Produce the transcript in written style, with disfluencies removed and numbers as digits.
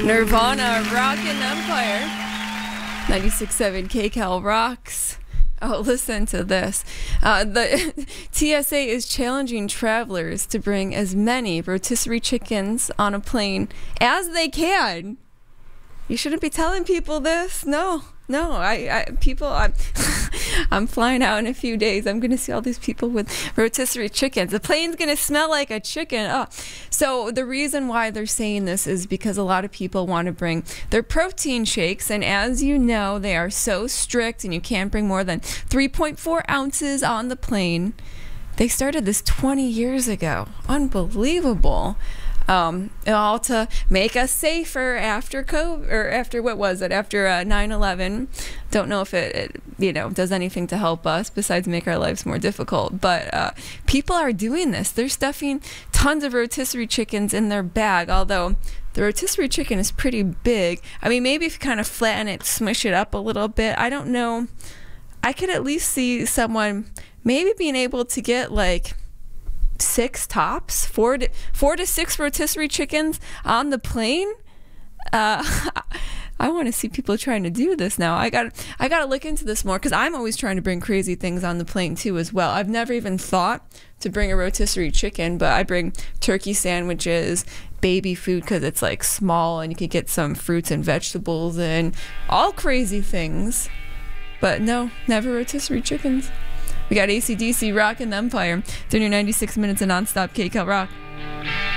Nirvana, Rockin' Empire. 96.7 KCAL rocks. Oh, listen to this. The TSA is challenging travelers to bring as many rotisserie chickens on a plane as they can. You shouldn't be telling people this. No. I'm flying out in a few days. I'm going to see all these people with rotisserie chickens. The plane's going to smell like a chicken. Oh. So the reason why they're saying this is because a lot of people want to bring their protein shakes. And as you know, they are so strict and you can't bring more than 3.4 ounces on the plane. They started this 20 years ago. Unbelievable. All to make us safer after COVID, or after, what was it, after 9/11. Don't know if it does anything to help us besides make our lives more difficult. But people are doing this. They're stuffing tons of rotisserie chickens in their bag, although the rotisserie chicken is pretty big. I mean, maybe if you kind of flatten it, smush it up a little bit. I don't know. I could at least see someone maybe being able to get like 6 tops, 4 to 6 rotisserie chickens on the plane. I want to see people trying to do this now. I got to look into this more because I'm always trying to bring crazy things on the plane too as well. I've never even thought to bring a rotisserie chicken, but I bring turkey sandwiches, baby food because it's like small and you can get some fruits and vegetables and all crazy things. But no, never rotisserie chickens. We got AC/DC Rockin' Empire. It's in your 96 minutes of nonstop KCAL rock.